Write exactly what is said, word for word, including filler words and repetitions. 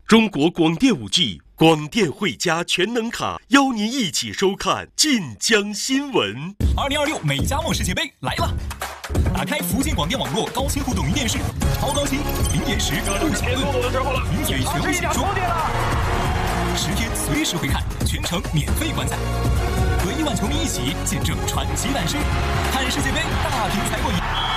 中国广电五 G 广电汇加全能卡，邀您一起收看晋江新闻。 二零二六美加墨世界杯来了！打开福建广电网络高清互动云电视，超高清，零延时，不小顿，名嘴全部解说，十天随时回看，全程免费观赛，和亿万球迷一起见证传奇诞生，看世界杯大屏才过瘾。